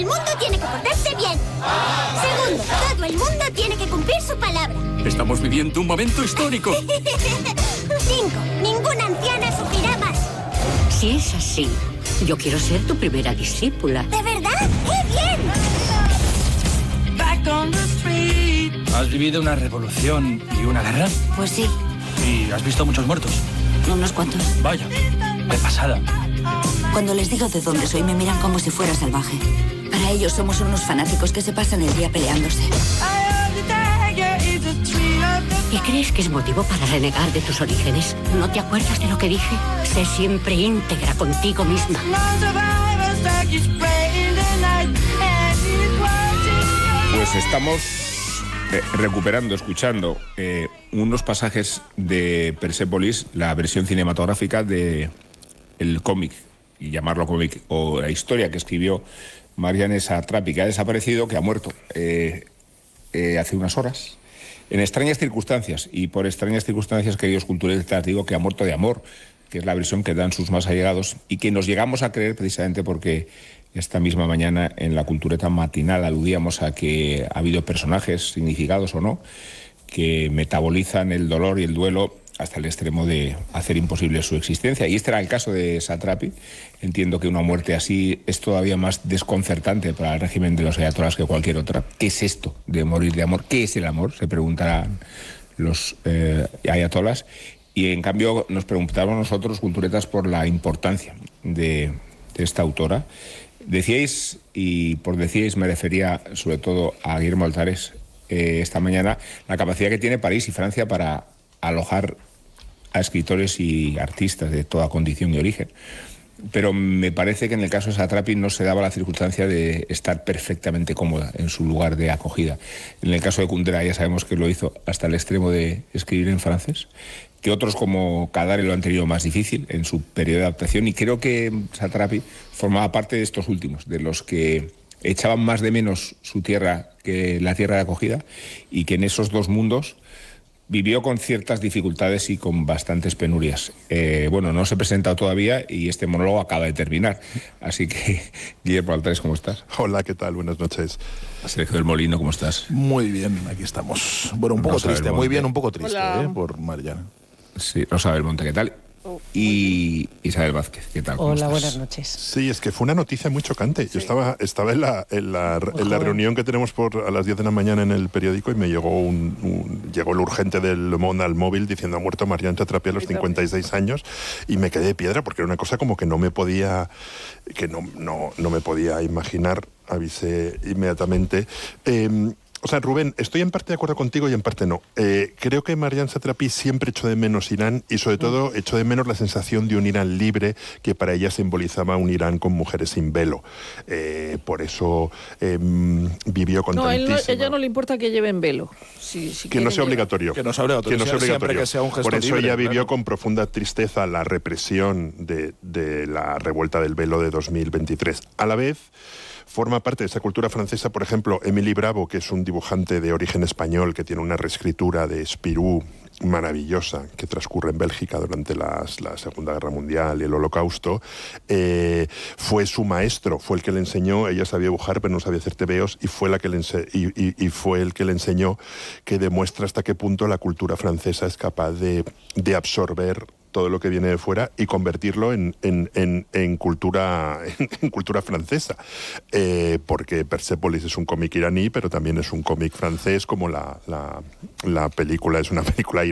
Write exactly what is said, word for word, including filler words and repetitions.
el mundo tiene que portarse bien. Segundo, todo el mundo tiene que cumplir su palabra. Estamos viviendo un momento histórico. Cinco, ninguna anciana sufrirá más. Si es así, yo quiero ser tu primera discípula. ¿De verdad? ¡Qué bien! ¿Has vivido una revolución y una guerra? Pues sí, ¿Y has visto muchos muertos? unos cuantos. Vaya, de pasada. Cuando les digo de dónde soy, me miran como si fuera salvaje. Para ellos somos unos fanáticos que se pasan el día peleándose. ¿Y crees que es motivo para renegar de tus orígenes? ¿No te acuerdas de lo que dije? Sé siempre íntegra contigo misma. Pues estamos eh, recuperando, escuchando eh, unos pasajes de Persépolis, la versión cinematográfica de el cómic, y llamarlo cómic, o la historia que escribió Marianne Satrapi, que ha desaparecido, que ha muerto eh, eh, hace unas horas, en extrañas circunstancias. Y por extrañas circunstancias, queridos culturistas, digo que ha muerto de amor, que es la versión que dan sus más allegados, y que nos llegamos a creer precisamente porque esta misma mañana en la Cultureta matinal aludíamos a que ha habido personajes, significados o no, que metabolizan el dolor y el duelo hasta el extremo de hacer imposible su existencia. Y este era el caso de Satrapi. Entiendo que una muerte así es todavía más desconcertante para el régimen de los ayatolás que cualquier otra. ¿Qué es esto de morir de amor? ¿Qué es el amor? Se preguntarán los eh, ayatolás. Y en cambio nos preguntamos nosotros, culturetas, por la importancia de, de esta autora. Decíais, y por decíais me refería sobre todo a Guillermo Altares eh, esta mañana, la capacidad que tiene París y Francia para alojar a escritores y artistas de toda condición y origen. Pero me parece que en el caso de Satrapi no se daba la circunstancia de estar perfectamente cómoda en su lugar de acogida. En el caso de Kundera ya sabemos que lo hizo hasta el extremo de escribir en francés, que otros como Kadare lo han tenido más difícil en su periodo de adaptación, y creo que Satrapi formaba parte de estos últimos, de los que echaban más de menos su tierra que la tierra de acogida, y que en esos dos mundos vivió con ciertas dificultades y con bastantes penurias. Eh, bueno, no se ha presentado todavía y este monólogo acaba de terminar. Así que, Guillermo Altares, ¿cómo estás? Hola, ¿qué tal? Buenas noches. Sergio del Molino, ¿cómo estás? Muy bien, aquí estamos. Bueno, un poco Rosa triste, Belmonte. muy bien, un poco triste, Hola. ¿eh? Por Mariana. Sí, Rosa Belmonte, ¿qué tal? Y Isabel Vázquez, ¿qué tal? ¿Cómo Hola, estás? buenas noches. Sí, es que fue una noticia muy chocante. Yo estaba, estaba en, la, en, la, en la reunión que tenemos por a las diez de la mañana en el periódico y me llegó un, un llegó el urgente del Le Monde al móvil diciendo ha muerto Marianne Satrapi a los cincuenta y seis años, y me quedé de piedra porque era una cosa como que no me podía que no, no, no me podía imaginar. Avisé inmediatamente. Eh, O sea, Rubén, estoy en parte de acuerdo contigo y en parte no. Eh, creo que Marianne Satrapi siempre echó de menos Irán y sobre todo echó de menos la sensación de un Irán libre que para ella simbolizaba un Irán con mujeres sin velo. Eh, por eso eh, vivió con No, a él no, tantísima... ella no le importa que lleven velo. Si, si Que no quieren sea llevar. obligatorio. Que no sea obligatorio, Que no sea siempre obligatorio. que sea un gesto Por eso libre, ella vivió claro. con profunda tristeza la represión de, de la revuelta del velo de dos mil veintitrés. A la vez, forma parte de esa cultura francesa, por ejemplo, Émilie Bravo, que es un dibujante de origen español que tiene una reescritura de Spirou maravillosa que transcurre en Bélgica durante las, la Segunda Guerra Mundial y el Holocausto. Eh, fue su maestro, fue el que le enseñó. Ella sabía dibujar pero no sabía hacer tebeos, y fue, la que le ense- y, y, y fue el que le enseñó, que demuestra hasta qué punto la cultura francesa es capaz de, de absorber todo lo que viene de fuera y convertirlo en, en, en, en, cultura, en, en cultura francesa. Eh, porque Persépolis es un cómic iraní, pero también es un cómic francés, como la, la, la película es una película